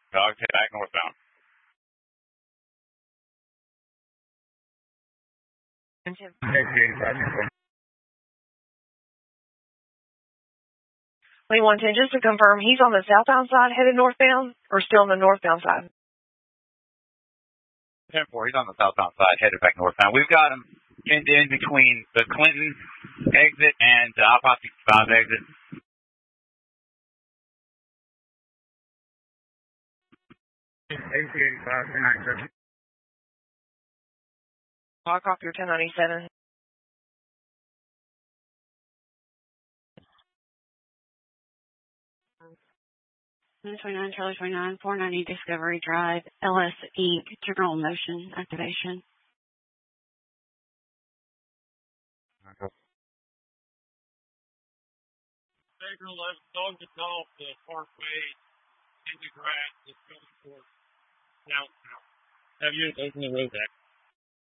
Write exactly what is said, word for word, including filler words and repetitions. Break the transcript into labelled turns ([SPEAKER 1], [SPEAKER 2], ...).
[SPEAKER 1] Dogs head back northbound.
[SPEAKER 2] Lee one ten, just to confirm, he's on the southbound side headed northbound or still on the northbound side?
[SPEAKER 1] ten four, he's on the southbound side headed back northbound. We've got him pinned in between the Clinton exit and the I sixty-five exit.
[SPEAKER 3] eighty eighty-five, ten ninety-seven.
[SPEAKER 2] I'll copy your ten ninety-seven.
[SPEAKER 4] twenty-nine, Charlie twenty-nine, four ninety Discovery Drive, L S Incorporated, General Motion Activation.
[SPEAKER 5] Federal left dog gets off the parkway in the grass that's going towards south. Have you open the road back?